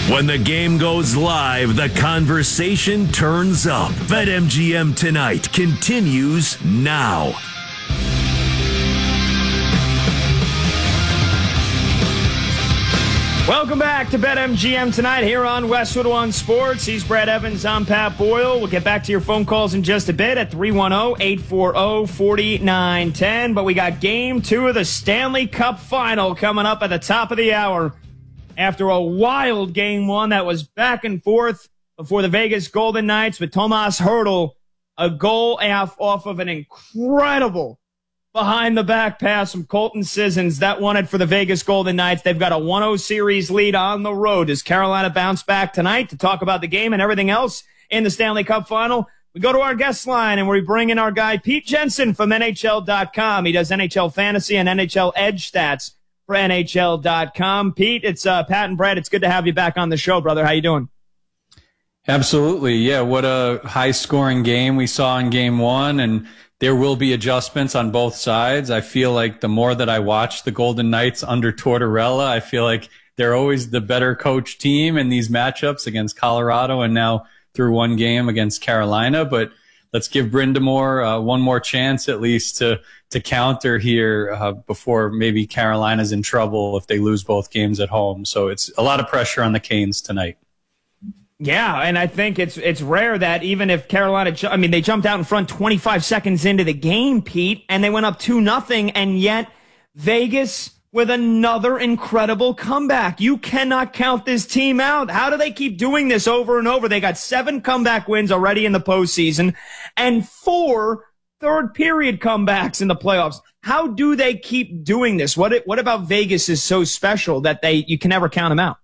When the game goes live, the conversation turns up. BetMGM Tonight continues now. Welcome back to BetMGM Tonight here on Westwood One Sports. He's Brad Evans. I'm Pat Boyle. We'll get back to your phone calls in just a bit at 310-840-4910. But we got Game 2 of the Stanley Cup Final coming up at the top of the hour. After a wild Game 1 that was back and forth before the Vegas Golden Knights with Tomas Hertl, a goal off of an incredible behind-the-back pass from Colton Sissons. That won it for the Vegas Golden Knights. They've got a 1-0 series lead on the road. Does Carolina bounce back tonight to talk about the game and everything else in the Stanley Cup Final? We go to our guest line, and we bring in our guy, Pete Jensen from NHL.com. He does NHL Fantasy and NHL Edge stats for NHL.com. Pete, it's Pat and Brad. It's good to have you back on the show, brother. How you doing? Absolutely. Yeah, what a high-scoring game we saw in Game 1, and there will be adjustments on both sides. I feel like the more that I watch the Golden Knights under Tortorella, I feel like they're always the better coach team in these matchups against Colorado and now through one game against Carolina. But let's give Brind'Amour one more chance at least to counter here before maybe Carolina's in trouble if they lose both games at home. So it's a lot of pressure on the Canes tonight. Yeah, and I think it's rare that even if Carolina, they jumped out in front 25 seconds into the game, Pete, and they went up 2-0, and yet Vegas with another incredible comeback. You cannot count this team out. How do they keep doing this over and over? They got 7 comeback wins already in the postseason and 4 third-period comebacks in the playoffs. How do they keep doing this? What about Vegas is so special that you can never count them out?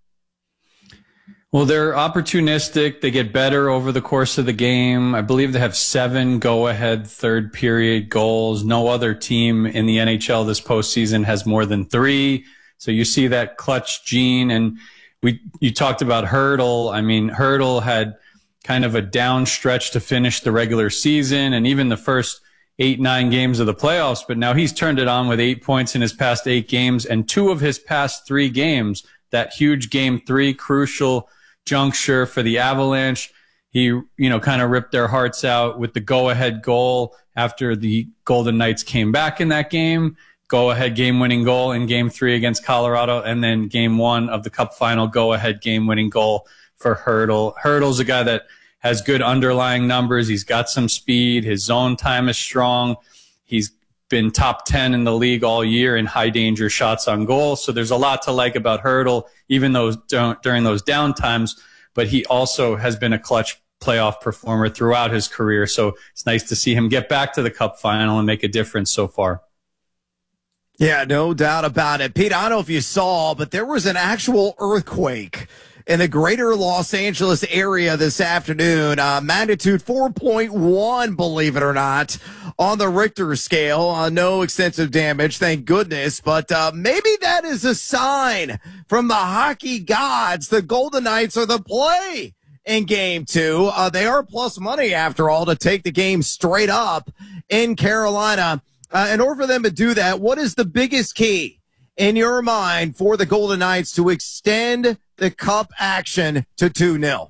Well, they're opportunistic. They get better over the course of the game. I believe they have 7 go-ahead third-period goals. No other team in the NHL this postseason has more than 3. So you see that clutch gene. And you talked about Hertl. I mean, Hertl had kind of a down stretch to finish the regular season and even the first 8-9 games of the playoffs. But now he's turned it on with 8 points in his past 8 games, and 2 of his past 3 games, that huge Game 3 crucial juncture for the Avalanche. He, kind of ripped their hearts out with the go-ahead goal after the Golden Knights came back in that game. Go-ahead game-winning goal in Game 3 against Colorado, and then Game 1 of the Cup Final, go-ahead game-winning goal for Hertl. Hertl's a guy that has good underlying numbers. He's got some speed. His zone time is strong. He's been top 10 in the league all year in high-danger shots on goal. So there's a lot to like about Hertl, even though during those down times. But he also has been a clutch playoff performer throughout his career. So it's nice to see him get back to the Cup Final and make a difference so far. Yeah, no doubt about it. Pete, I don't know if you saw, but there was an actual earthquake in the greater Los Angeles area this afternoon. Magnitude 4.1, believe it or not, on the Richter scale. No extensive damage, thank goodness. But maybe that is a sign from the hockey gods. The Golden Knights are the play in Game 2. They are plus money, after all, to take the game straight up in Carolina. In order for them to do that, what is the biggest key in your mind for the Golden Knights to extend the cup action to 2-0?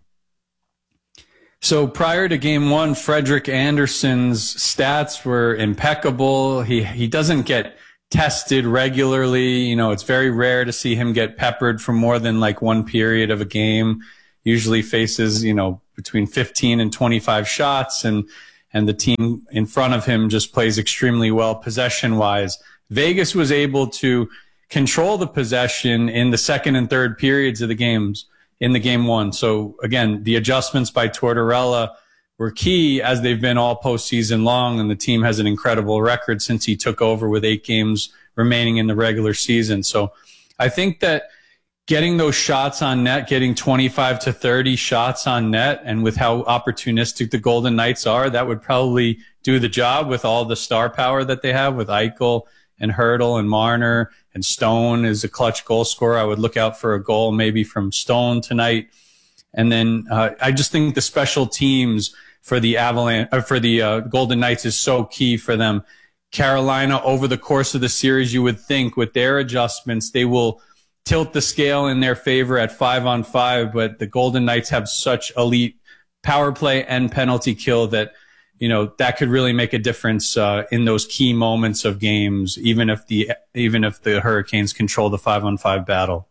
So prior to Game 1, Frederik Andersen's stats were impeccable. He doesn't get tested regularly. It's very rare to see him get peppered for more than like one period of a game. Usually faces, between 15 and 25 shots, and the team in front of him just plays extremely well possession-wise. Vegas was able to control the possession in the second and third periods of the games in the Game 1. So again, the adjustments by Tortorella were key, as they've been all postseason long, and the team has an incredible record since he took over with 8 games remaining in the regular season. So I think that getting those shots on net, getting 25 to 30 shots on net, and with how opportunistic the Golden Knights are, that would probably do the job with all the star power that they have with Eichel and Hertl and Marner, and Stone is a clutch goal scorer. I would look out for a goal maybe from Stone tonight. And then I just think the special teams for the Golden Knights is so key for them. Carolina, over the course of the series, you would think with their adjustments, they will tilt the scale in their favor at 5-on-5, but the Golden Knights have such elite power play and penalty kill that, you know, that could really make a difference in those key moments of games, even if the Hurricanes control the 5-on-5 battle.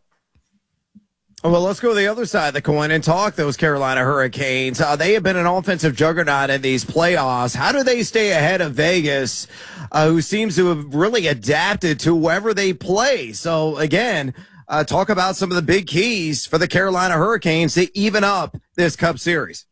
Well, let's go to the other side of the coin and talk those Carolina Hurricanes. They have been an offensive juggernaut in these playoffs. How do they stay ahead of Vegas, who seems to have really adapted to whoever they play? So, again, talk about some of the big keys for the Carolina Hurricanes to even up this Cup Series.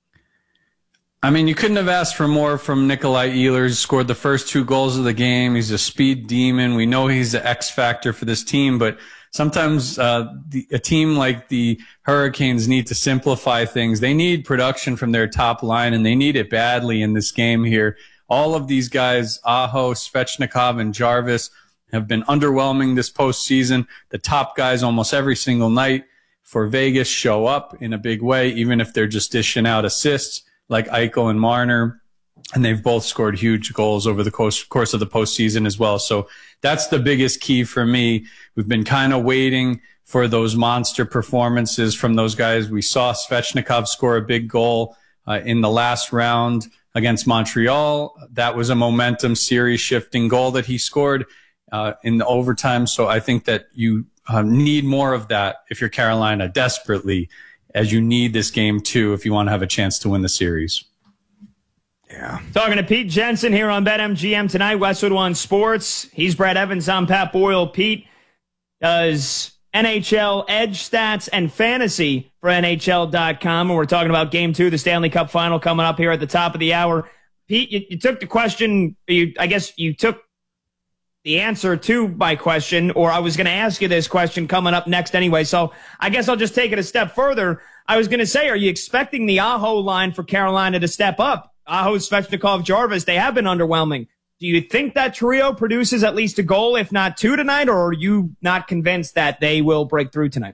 I mean, you couldn't have asked for more from Nikolai Ehlers. Scored the first 2 goals of the game. He's a speed demon. We know he's the X factor for this team, but sometimes a team like the Hurricanes need to simplify things. They need production from their top line, and they need it badly in this game here. All of these guys, Aho, Svechnikov, and Jarvis, have been underwhelming this postseason. The top guys almost every single night for Vegas show up in a big way, even if they're just dishing out assists like Eichel and Marner. And they've both scored huge goals over the course of the postseason as well. So that's the biggest key for me. We've been kind of waiting for those monster performances from those guys. We saw Svechnikov score a big goal in the last round against Montreal. That was a momentum series shifting goal that he scored in the overtime. So I think that you need more of that if you're Carolina desperately, as you need this game too if you want to have a chance to win the series. Yeah. Talking to Pete Jensen here on BetMGM tonight, Westwood One Sports. He's Brad Evans. I'm Pat Boyle. Pete does NHL edge stats and fantasy for NHL.com. And we're talking about Game 2, the Stanley Cup Final, coming up here at the top of the hour. Pete, you took the question, I guess you took the answer to my question, or I was going to ask you this question coming up next anyway. So I guess I'll just take it a step further. I was going to say, are you expecting the Aho line for Carolina to step up? Aho, Svechnikov, Jarvis, they have been underwhelming. Do you think that trio produces at least a goal, if not 2 tonight, or are you not convinced that they will break through tonight?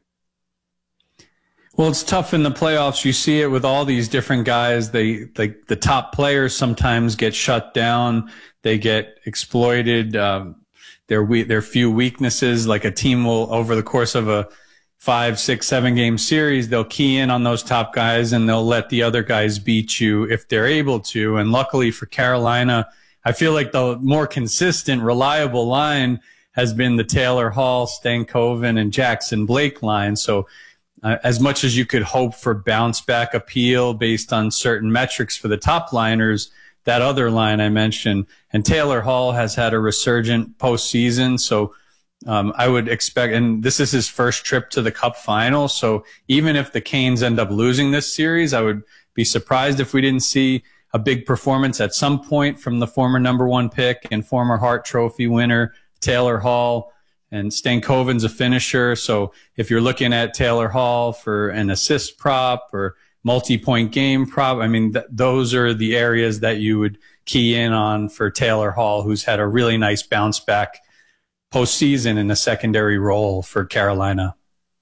Well, it's tough in the playoffs. You see it with all these different guys. The top players sometimes get shut down. They get exploited. Their few weaknesses, like a team will, over the course of a 5, 6, 7 game series, they'll key in on those top guys and they'll let the other guys beat you if they're able to. And luckily for Carolina, I feel like the more consistent, reliable line has been the Taylor Hall, Stankoven, and Jackson Blake line. So as much as you could hope for bounce back appeal based on certain metrics for the top liners, that other line I mentioned, and Taylor Hall has had a resurgent postseason. So I would expect, and this is his first trip to the Cup final. So even if the Canes end up losing this series, I would be surprised if we didn't see a big performance at some point from the former #1 pick and former Hart Trophy winner, Taylor Hall. And Stankoven's a finisher. So if you're looking at Taylor Hall for an assist prop or multi-point game prop, I mean, those are the areas that you would key in on for Taylor Hall, who's had a really nice bounce back postseason in a secondary role for Carolina.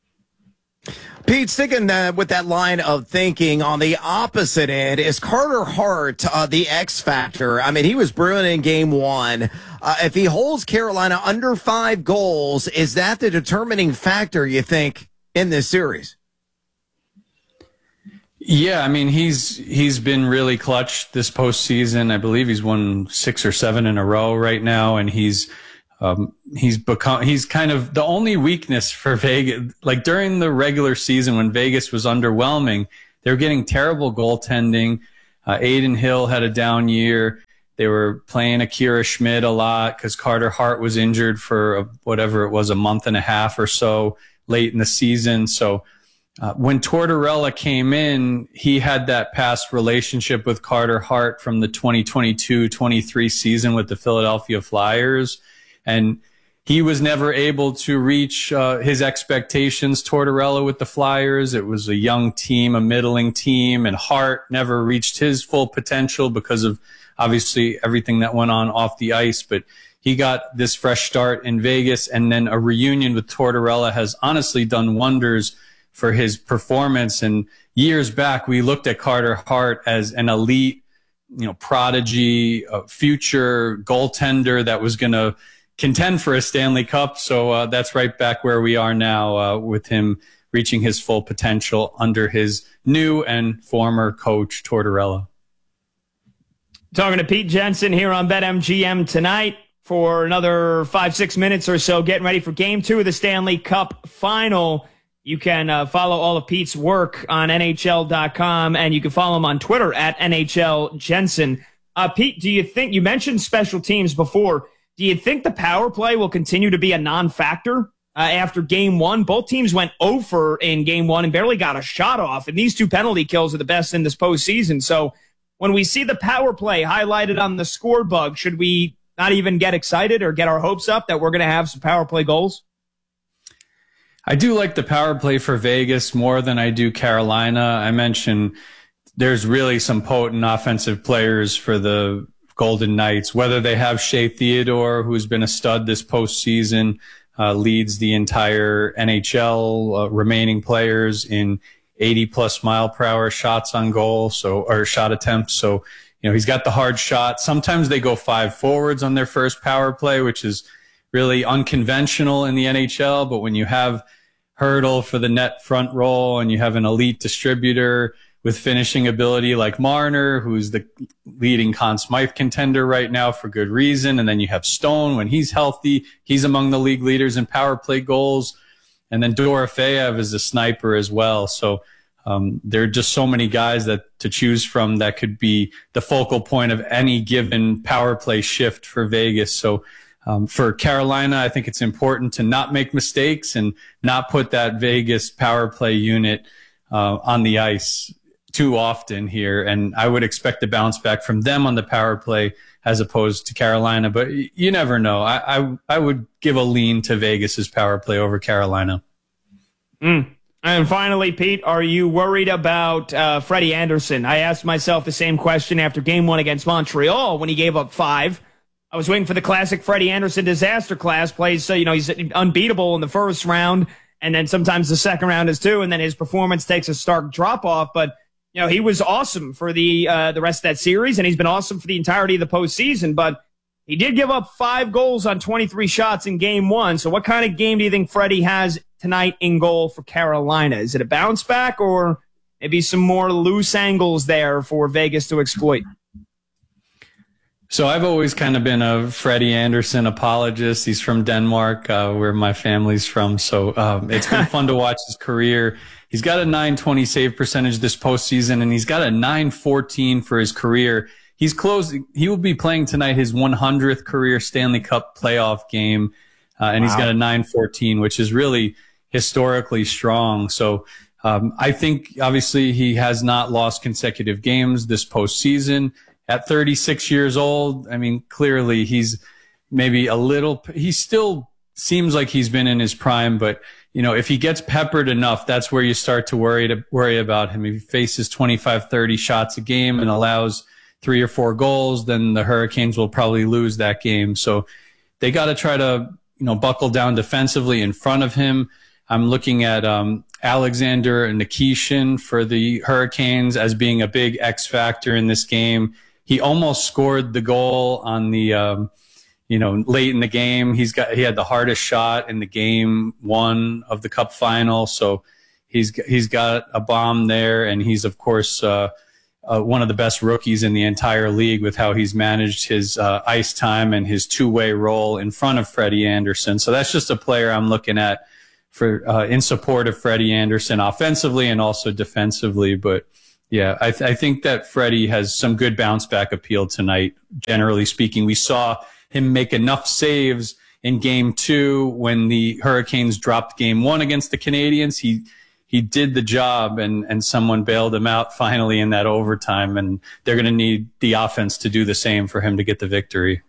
Pete, sticking with that line of thinking, on the opposite end, is Carter Hart the X factor? I mean, he was brilliant in Game 1. If he holds Carolina under 5 goals, is that the determining factor, you think, in this series? Yeah, I mean, he's been really clutch this postseason. I believe he's won 6 or 7 in a row right now, and he's kind of the only weakness for Vegas. Like during the regular season when Vegas was underwhelming, they were getting terrible goaltending. Aiden Hill had a down year. They were playing Akira Schmid a lot because Carter Hart was injured for whatever it was, a month and a half or so late in the season. So when Tortorella came in, he had that past relationship with Carter Hart from the 2022-23 season with the Philadelphia Flyers. And he was never able to reach his expectations, Tortorella, with the Flyers. It was a young team, a middling team, and Hart never reached his full potential because of, obviously, everything that went on off the ice. But he got this fresh start in Vegas, and then a reunion with Tortorella has honestly done wonders for his performance. And years back, we looked at Carter Hart as an elite, prodigy, future goaltender that was going to contend for a Stanley Cup. So that's right back where we are now with him reaching his full potential under his new and former coach, Tortorella. Talking to Pete Jensen here on BetMGM tonight for another 5-6 minutes or so, getting ready for Game 2 of the Stanley Cup Final. You can follow all of Pete's work on NHL.com, and you can follow him on Twitter at NHL Jensen. Pete, do you think, you mentioned special teams before, do you think the power play will continue to be a non-factor after Game 1? Both teams went 0 in Game 1 and barely got a shot off, and these 2 penalty kills are the best in this postseason. So when we see the power play highlighted on the score bug, should we not even get excited or get our hopes up that we're going to have some power play goals? I do like the power play for Vegas more than I do Carolina. I mentioned there's really some potent offensive players for the Golden Knights, whether they have Shea Theodore, who's been a stud this postseason, leads the entire NHL remaining players in 80+ mile/hour shots on goal, or shot attempts. So, he's got the hard shot. Sometimes they go 5 forwards on their first power play, which is really unconventional in the NHL. But when you have Hurdle for the net front roll and you have an elite distributor with finishing ability like Marner, who's the leading Conn Smythe contender right now for good reason, and then you have Stone when he's healthy, he's among the league leaders in power play goals. And then Dorofeyev is a sniper as well. So there are just so many guys to choose from that could be the focal point of any given power play shift for Vegas. So for Carolina, I think it's important to not make mistakes and not put that Vegas power play unit on the ice too often here. And I would expect a bounce back from them on the power play as opposed to Carolina. But you never know. I would give a lean to Vegas's power play over Carolina. And finally, Pete, are you worried about Freddie Anderson? I asked myself the same question after Game 1 against Montreal when he gave up 5. I was waiting for the classic Freddie Anderson disaster class plays. So, he's unbeatable in the first round, and then sometimes the second round is too, and then his performance takes a stark drop off. But, he was awesome for the rest of that series, and he's been awesome for the entirety of the postseason. But he did give up 5 goals on 23 shots in Game 1. So what kind of game do you think Freddie has tonight in goal for Carolina? Is it a bounce back or maybe some more loose angles there for Vegas to exploit? So I've always kind of been a Freddie Anderson apologist. He's from Denmark, where my family's from. So it's been fun to watch his career. He's got a .920 save percentage this postseason, and he's got a .914 for his career. He's closing. He will be playing tonight his 100th career Stanley Cup playoff game, and He's got a .914, which is really historically strong. So I think obviously he has not lost consecutive games this postseason. At 36 years old, I mean, clearly he's maybe he still seems like he's been in his prime, but if he gets peppered enough, that's where you start to worry about him. If he faces 25, 30 shots a game and allows 3 or 4 goals, then the Hurricanes will probably lose that game. So they got to try to, buckle down defensively in front of him. I'm looking at Alexander Nikishin for the Hurricanes as being a big X factor in this game. He almost scored the goal on the, late in the game. He had the hardest shot in the Game 1 of the Cup final. So he's got a bomb there, and he's of course one of the best rookies in the entire league with how he's managed his ice time and his two-way role in front of Freddie Anderson. So that's just a player I'm looking at for in support of Freddie Anderson offensively and also defensively. But yeah, I think that Freddie has some good bounce back appeal tonight. Generally speaking, we saw him make enough saves in Game 2 when the Hurricanes dropped Game 1 against the Canadiens. He did the job, and someone bailed him out finally in that overtime, and they're going to need the offense to do the same for him to get the victory.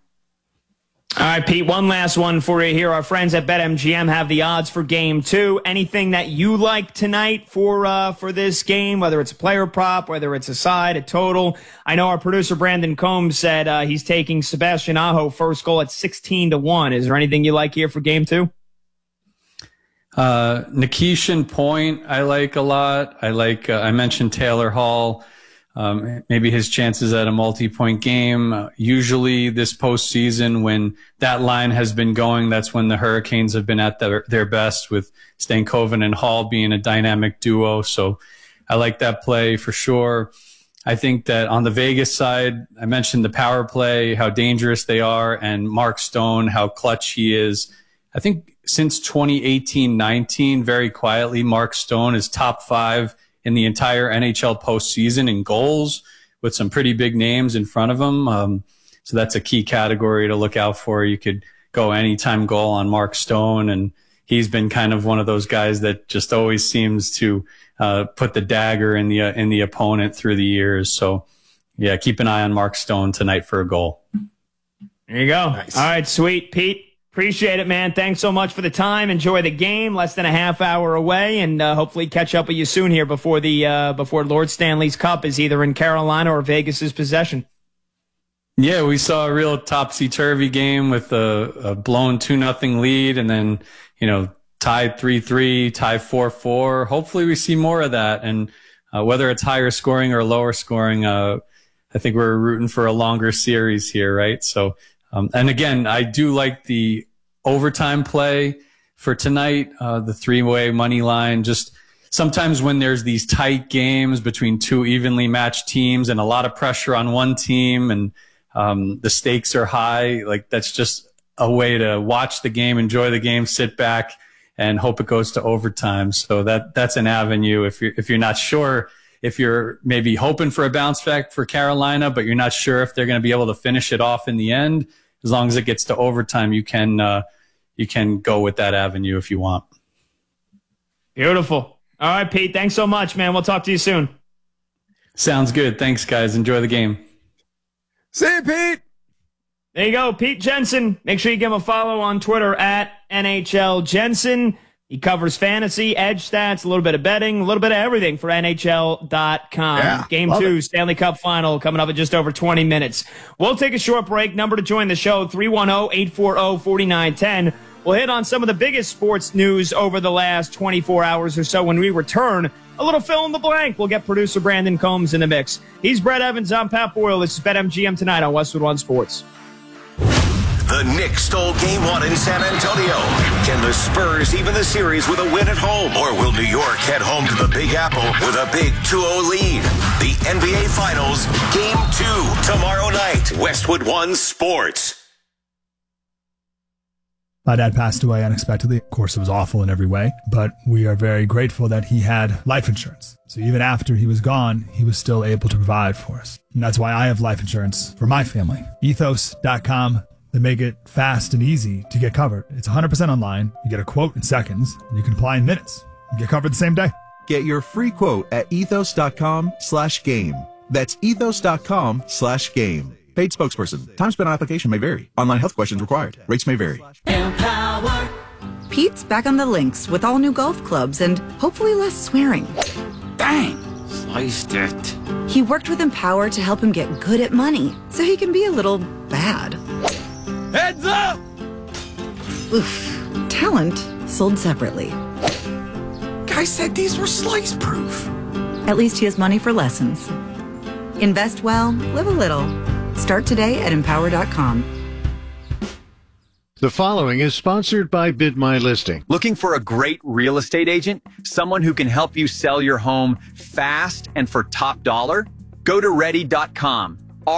All right, Pete, one last one for you here. Our friends at BetMGM have the odds for Game 2. Anything that you like tonight for this game, whether it's a player prop, whether it's a side, a total? I know our producer Brandon Combs said he's taking Sebastian Aho first goal at 16-1. Is there anything you like here for Game 2? Nikishin Point I like a lot. I mentioned Taylor Hall. maybe his chances at a multi-point game. Usually this postseason, when that line has been going, that's when the Hurricanes have been at their best, with Stankoven and Hall being a dynamic duo. So I like that play for sure. I think that on the Vegas side, I mentioned the power play, how dangerous they are, and Mark Stone, how clutch he is. I think since 2018-19, very quietly, Mark Stone is top 5 in the entire NHL postseason in goals, with some pretty big names in front of him. So that's a key category to look out for. You could go anytime goal on Mark Stone, and he's been kind of one of those guys that just always seems to put the dagger in the opponent through the years. So yeah, keep an eye on Mark Stone tonight for a goal. There you go. Nice. All right, sweet. Pete, appreciate it, man. Thanks so much for the time. Enjoy the game. Less than a half hour away, and hopefully catch up with you soon here before Lord Stanley's Cup is either in Carolina or Vegas's possession. Yeah, we saw a real topsy-turvy game with a blown 2-0 lead, and then, tied 3-3, tied 4-4. Hopefully we see more of that. And whether it's higher scoring or lower scoring, I think we're rooting for a longer series here, right? So, and again, I do like the overtime play for tonight, the 3-way money line. Just sometimes when there's these tight games between two evenly matched teams and a lot of pressure on one team, and the stakes are high, like that's just a way to watch the game, enjoy the game, sit back, and hope it goes to overtime. So that's an avenue if you're not sure, if you're maybe hoping for a bounce back for Carolina, but you're not sure if they're going to be able to finish it off in the end. As long as it gets to overtime, you can go with that avenue if you want. Beautiful. All right, Pete. Thanks so much, man. We'll talk to you soon. Sounds good. Thanks, guys. Enjoy the game. See you, Pete. There you go, Pete Jensen. Make sure you give him a follow on Twitter at NHL Jensen. He covers fantasy, edge stats, a little bit of betting, a little bit of everything for NHL.com. Yeah, Game 2, Stanley Cup Final, coming up in just over 20 minutes. We'll take a short break. Number to join the show, 310-840-4910. We'll hit on some of the biggest sports news over the last 24 hours or so. When we return, a little fill in the blank. We'll get producer Brandon Combs in the mix. He's Brett Evans. I'm Pat Boyle. This is BetMGM tonight on Westwood One Sports. The Knicks stole Game 1 in San Antonio. Can the Spurs even the series with a win at home? Or will New York head home to the Big Apple with a big 2-0 lead? The NBA Finals, Game 2, tomorrow night. Westwood One Sports. My dad passed away unexpectedly. Of course, it was awful in every way, but we are very grateful that he had life insurance. So even after he was gone, he was still able to provide for us. And that's why I have life insurance for my family. Ethos.com. They make it fast and easy to get covered. It's 100% online. You get a quote in seconds, and you can apply in minutes. You get covered the same day. Get your free quote at ethos.com/game. That's ethos.com/game. Paid spokesperson. Time spent on application may vary. Online health questions required. Rates may vary. Empower. Pete's back on the links with all new golf clubs and hopefully less swearing. Bang! Sliced it. He worked with Empower to help him get good at money so he can be a little bad. Heads up! Oof. Talent sold separately. Guy said these were slice proof. At least he has money for lessons. Invest well, live a little. Start today at Empower.com. The following is sponsored by Bid My Listing. Looking for a great real estate agent? Someone who can help you sell your home fast and for top dollar? Go to Ready.com.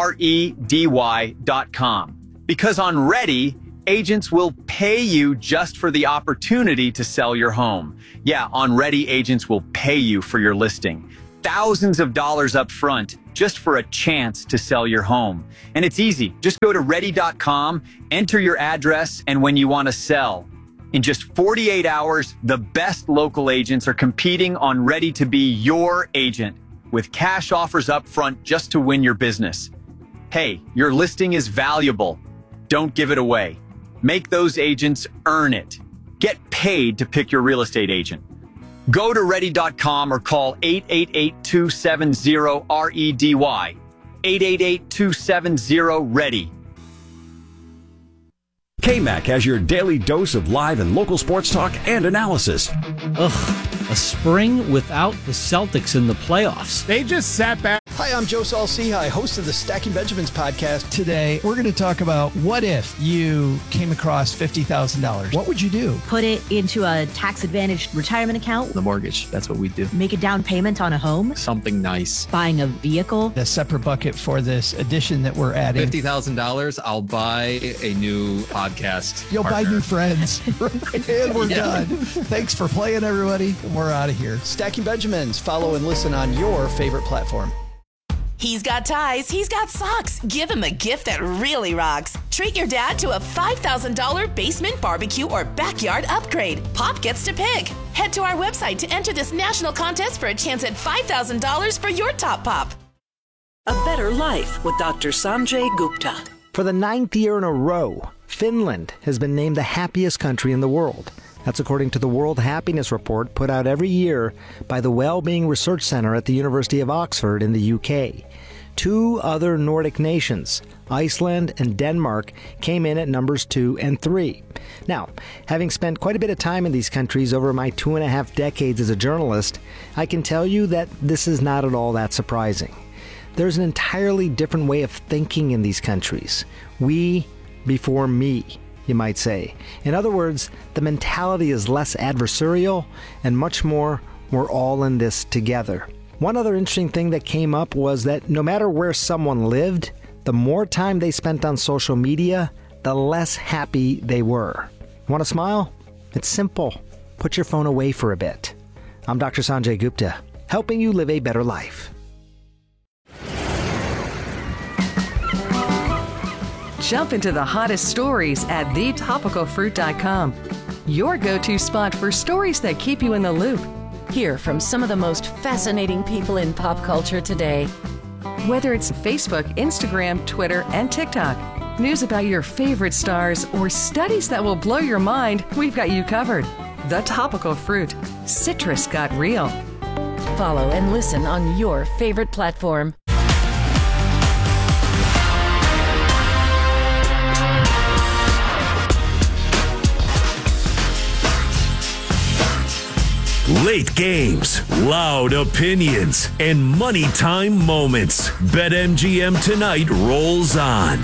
REDY.com. Because on Ready, agents will pay you just for the opportunity to sell your home. Yeah, on Ready, agents will pay you for your listing. Thousands of dollars up front just for a chance to sell your home. And it's easy. Just go to Ready.com, enter your address, and when you want to sell. In just 48 hours, the best local agents are competing on Ready to be your agent with cash offers up front just to win your business. Hey, your listing is valuable. Don't give it away. Make those agents earn it. Get paid to pick your real estate agent. Go to Ready.com or call 888-270-REDY. 888-270-READY. KMAC has your daily dose of live and local sports talk and analysis. Ugh, a spring without the Celtics in the playoffs. They just sat back. Hi, I'm Joe Saul-Sehy, host of the Stacking Benjamins podcast. Today, we're going to talk about what if you came across $50,000? What would you do? Put it into a tax-advantaged retirement account. The mortgage, that's what we do. Make a down payment on a home. Something nice. Buying a vehicle. A separate bucket for this addition that we're adding. $50,000, I'll buy a new podcast. You'll partner. buy new friends. And we're done. Thanks for playing, everybody. We're out of here. Stacking Benjamins. Follow and listen on your favorite platform. He's got ties, he's got socks. Give him a gift that really rocks. Treat your dad to a $5,000 basement barbecue or backyard upgrade. Pop gets to pick. Head to our website to enter this national contest for a chance at $5,000 for your top pop. A better life with Dr. Sanjay Gupta. For the 9th year in a row, Finland has been named the happiest country in the world. That's according to the World Happiness Report put out every year by the Wellbeing Research Centre at the University of Oxford in the UK. 2 other Nordic nations, Iceland and Denmark, came in at numbers 2 and 3. Now, having spent quite a bit of time in these countries over my 2.5 decades as a journalist, I can tell you that this is not at all that surprising. There's an entirely different way of thinking in these countries. We before me, you might say. In other words, the mentality is less adversarial and much more, we're all in this together. One other interesting thing that came up was that no matter where someone lived, the more time they spent on social media, the less happy they were. Want to smile? It's simple. Put your phone away for a bit. I'm Dr. Sanjay Gupta, helping you live a better life. Jump into the hottest stories at thetopicalfruit.com. Your go-to spot for stories that keep you in the loop. Hear from some of the most fascinating people in pop culture today. Whether it's Facebook, Instagram, Twitter, and TikTok, news about your favorite stars, or studies that will blow your mind, we've got you covered. The Topical Fruit. Citrus got real. Follow and listen on your favorite platform. Late games, loud opinions, and money time moments. BetMGM Tonight rolls on.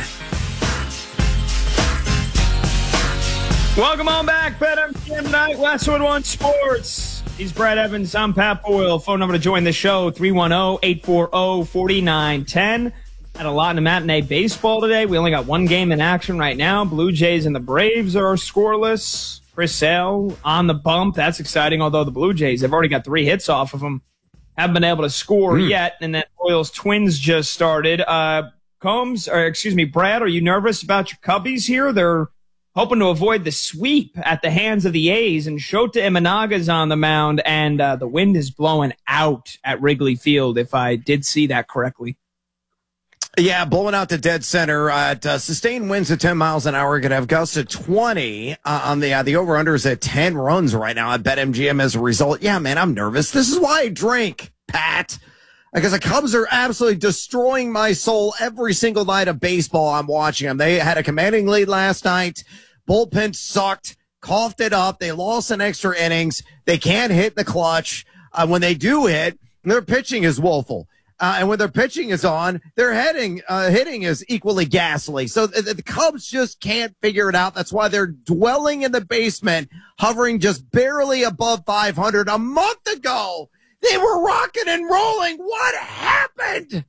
Welcome on back, BetMGM Tonight, Westwood One Sports. He's Brad Evans. I'm Pat Boyle. Phone number to join the show, 310-840-4910. Had a lot in the matinee baseball today. We only got one game in action right now. Blue Jays and the Braves are scoreless. Chris Sale on the bump. That's exciting, although the Blue Jays have already got 3 hits off of him. Haven't been able to score yet. And then Royals Twins just started. Brad, are you nervous about your Cubbies here? They're hoping to avoid the sweep at the hands of the A's, and Shota Imanaga's on the mound, and the wind is blowing out at Wrigley Field, if I did see that correctly. Yeah, blowing out to dead center at sustained winds at 10 miles an hour. Going to have gusts at 20 on the over-under is at 10 runs right now at BetMGM as a result. Yeah, man, I'm nervous. This is why I drink, Pat, because the Cubs are absolutely destroying my soul every single night of baseball I'm watching them. They had a commanding lead last night. Bullpen sucked, coughed it up. They lost in extra innings. They can't hit the clutch. When they do hit, their pitching is woeful. And when their pitching is on, their hitting is equally ghastly. So the Cubs just can't figure it out. That's why they're dwelling in the basement, hovering just barely above 500. A month ago, they were rocking and rolling. What happened?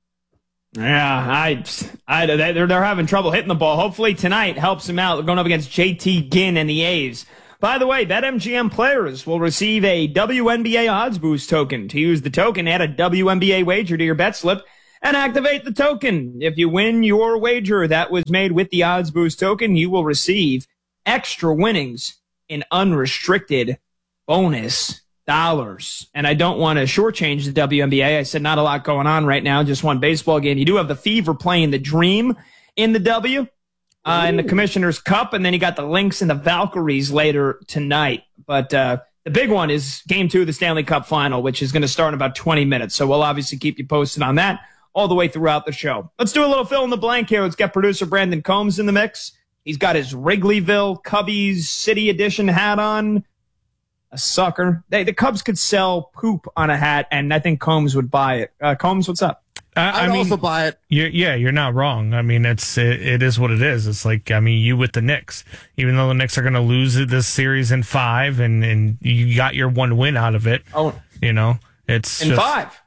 Yeah, they're having trouble hitting the ball. Hopefully tonight helps them out. They're going up against JT Ginn and the A's. By the way, BetMGM players will receive a WNBA odds boost token. To use the token, add a WNBA wager to your bet slip and activate the token. If you win your wager that was made with the odds boost token, you will receive extra winnings in unrestricted bonus dollars. And I don't want to shortchange the WNBA. I said not a lot going on right now, just one baseball game. You do have the Fever playing the Dream in the W. In the Commissioner's Cup, and then you got the Lynx and the Valkyries later tonight. But the big one is Game 2 of the Stanley Cup Final, which is going to start in about 20 minutes. So we'll obviously keep you posted on that all the way throughout the show. Let's do a little fill in the blank here. Let's get producer Brandon Combs in the mix. He's got his Wrigleyville Cubbies City Edition hat on. A sucker. The Cubs could sell poop on a hat, and I think Combs would buy it. Combs, what's up? I'd also buy it. You're not wrong. I mean, it is what it is. It's like, I mean, you with the Knicks, even though the Knicks are going to lose this series in 5, and you got your one win out of it. Oh, it's in 5.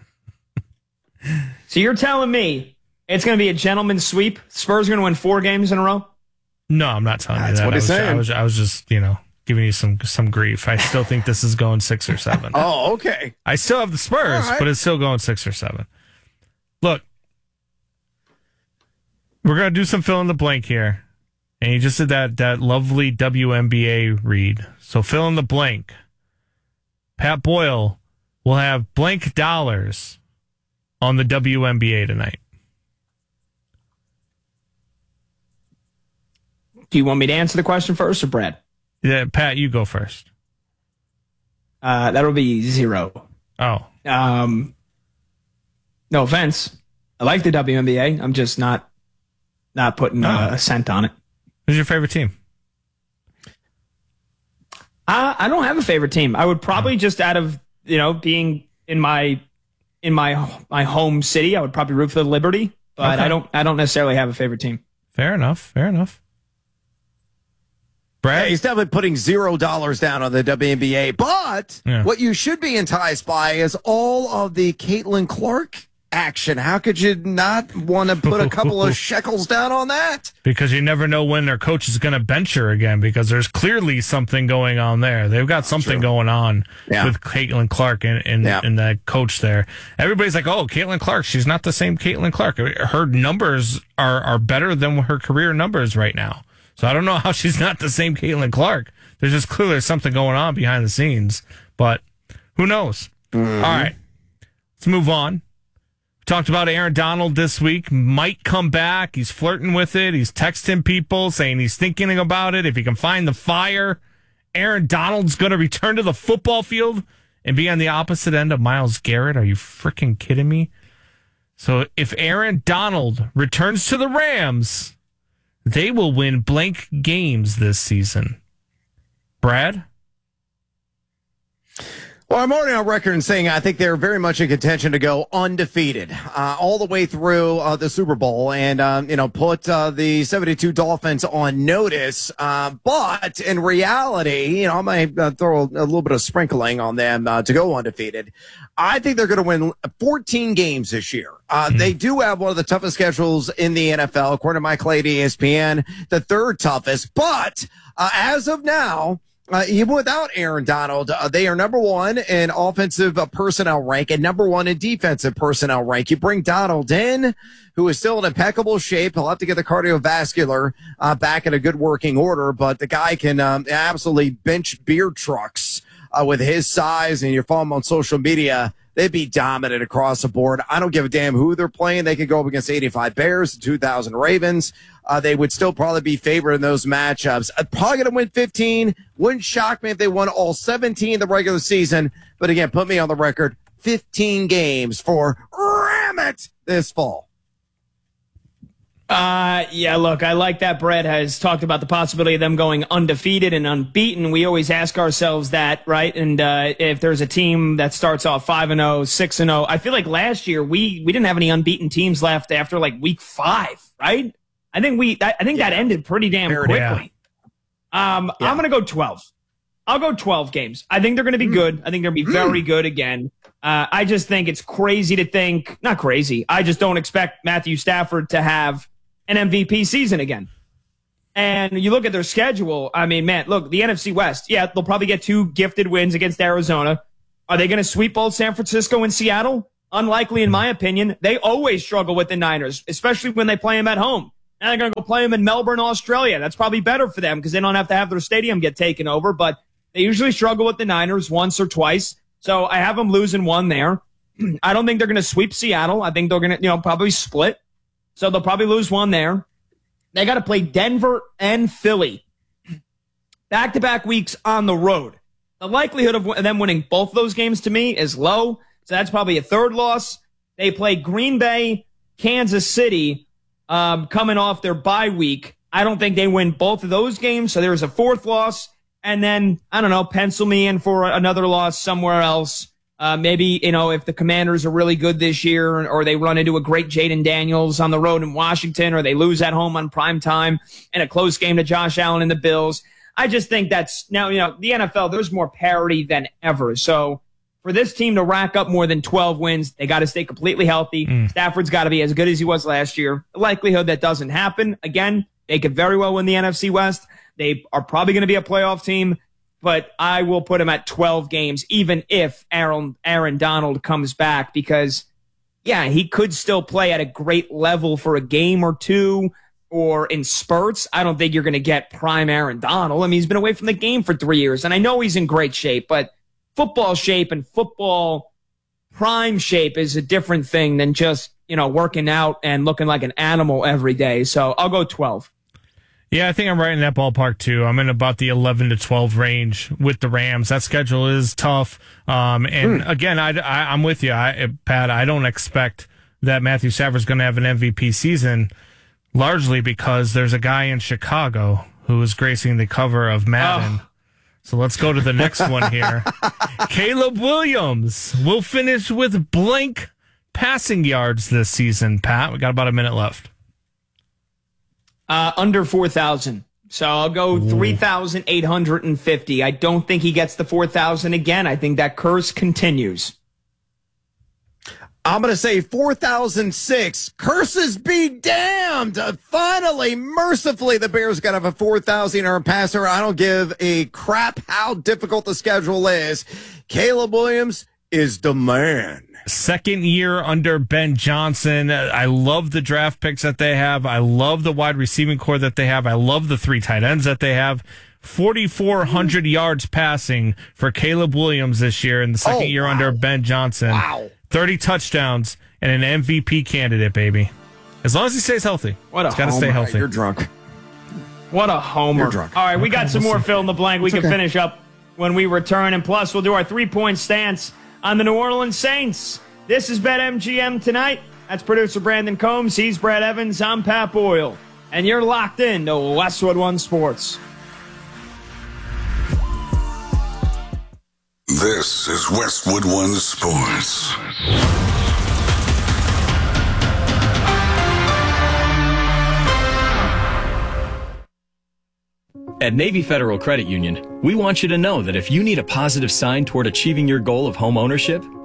So you're telling me it's going to be a gentleman's sweep? Spurs are going to win 4 games in a row? No, I'm not telling you that. That's what he's saying. I was just, giving you some grief. I still think this is going 6 or 7. Oh, okay. I still have the Spurs, right. but it's still going 6 or 7. Look, we're going to do some fill in the blank here. And you just did that lovely WNBA read. So fill in the blank. Pat Boyle will have blank dollars on the WNBA tonight. Do you want me to answer the question first or Brad? Yeah, Pat, you go first. That'll be 0. Oh. No offense. I like the WNBA. I'm just not putting a cent on it. Who's your favorite team? I don't have a favorite team. I would probably just out of, being in my home city, I would probably root for the Liberty, but Okay. I don't necessarily have a favorite team. Fair enough. Brad? Yeah, he's definitely putting $0 down on the WNBA. But what you should be enticed by is all of the Caitlin Clark action. How could you not want to put a couple of shekels down on that? Because you never know when their coach is going to bench her again, because there's clearly something going on there. They've got something going on with Caitlin Clark and that coach there. Everybody's like, oh, Caitlin Clark, she's not the same Caitlin Clark. Her numbers are better than her career numbers right now. So I don't know how she's not the same Caitlin Clark. There's just clearly something going on behind the scenes, but who knows? Mm-hmm. All right, let's move on. Talked about Aaron Donald this week. Might come back. He's flirting with it. He's texting people saying he's thinking about it. If he can find the fire, Aaron Donald's going to return to the football field and be on the opposite end of Myles Garrett. Are you freaking kidding me? So if Aaron Donald returns to the Rams, they will win blank games this season. Brad? Well, I'm already on record in saying I think they're very much in contention to go undefeated all the way through the Super Bowl and, put the 72 Dolphins on notice. But in reality, I might throw a little bit of sprinkling on them to go undefeated. I think they're going to win 14 games this year. They do have one of the toughest schedules in the NFL, according to Mike Clay at ESPN, the 3rd toughest. But as of now, even without Aaron Donald, they are number 1 in offensive personnel rank and number 1 in defensive personnel rank. You bring Donald in, who is still in impeccable shape. He'll have to get the cardiovascular back in a good working order, but the guy can absolutely bench beer trucks with his size, and you follow him on social media. They'd be dominant across the board. I don't give a damn who they're playing. They could go up against 85 Bears, 2,000 Ravens. They would still probably be favored in those matchups. Probably going to win 15. Wouldn't shock me if they won all 17 in the regular season. But again, put me on the record, 15 games for Ramit this fall. Look, I like that Brett has talked about the possibility of them going undefeated and unbeaten. We always ask ourselves that, right? And if there's a team that starts off 5-0, 6-0, I feel like last year we didn't have any unbeaten teams left after like week 5, right? I think that ended pretty damn quickly. I'm going to go 12. I'll go 12 games. I think they're going to be good. I think they're going to be very good again. I just think it's crazy to think, not crazy. I just don't expect Matthew Stafford to have an MVP season again. And you look at their schedule. I mean, man, look, the NFC West. Yeah, they'll probably get 2 gifted wins against Arizona. Are they going to sweep both San Francisco and Seattle? Unlikely, in my opinion. They always struggle with the Niners, especially when they play them at home. Now they're going to go play them in Melbourne, Australia. That's probably better for them because they don't have to have their stadium get taken over. But they usually struggle with the Niners once or twice. So I have them losing 1 there. I don't think they're going to sweep Seattle. I think they're going to, probably split. So they'll probably lose 1 there. They got to play Denver and Philly. Back-to-back weeks on the road. The likelihood of them winning both those games to me is low. So that's probably a 3rd loss. They play Green Bay, Kansas City, coming off their bye week. I don't think they win both of those games. So there's a 4th loss. And then, I don't know, pencil me in for another loss somewhere else. Maybe, if the Commanders are really good this year or they run into a great Jaden Daniels on the road in Washington or they lose at home on primetime in a close game to Josh Allen and the Bills. I just think that's now, the NFL, there's more parity than ever. So for this team to rack up more than 12 wins, they got to stay completely healthy. Stafford's got to be as good as he was last year. The likelihood that doesn't happen, again, they could very well win the NFC West. They are probably going to be a playoff team. But I will put him at 12 games, even if Aaron Donald comes back, because, he could still play at a great level for a game or two or in spurts. I don't think you're going to get prime Aaron Donald. I mean, he's been away from the game for 3 years, and I know he's in great shape, but football shape and football prime shape is a different thing than just, working out and looking like an animal every day. So I'll go 12. Yeah, I think I'm right in that ballpark, too. I'm in about the 11 to 12 range with the Rams. That schedule is tough. Again, I'm with you, Pat. I don't expect that Matthew Stafford's going to have an MVP season, largely because there's a guy in Chicago who is gracing the cover of Madden. So let's go to the next one here. Caleb Williams will finish with blank passing yards this season, Pat. We got about a minute left. Under 4,000. So I'll go 3,850. I don't think he gets the 4,000 again. I think that curse continues. I'm going to say 4,006. Curses be damned. Finally, mercifully, the Bears got to have a 4,000-yard passer. I don't give a crap how difficult the schedule is. Caleb Williams is the man. Second year under Ben Johnson. I love the draft picks that they have. I love the wide receiving core that they have. I love the 3 tight ends that they have. 4,400 yards passing for Caleb Williams this year in the second year under Ben Johnson. Wow. 30 touchdowns and an MVP candidate, baby. As long as he stays healthy. He's got to stay healthy. You're drunk. What a homer. You're drunk. All right, we got some more fill in the blank. We can finish up when we return. And plus, we'll do our 3-point stance on the New Orleans Saints. This is BetMGM Tonight. That's producer Brandon Combs. He's Brad Evans. I'm Pat Boyle. And you're locked in to Westwood One Sports. This is Westwood One Sports. At Navy Federal Credit Union, we want you to know that if you need a positive sign toward achieving your goal of home ownership,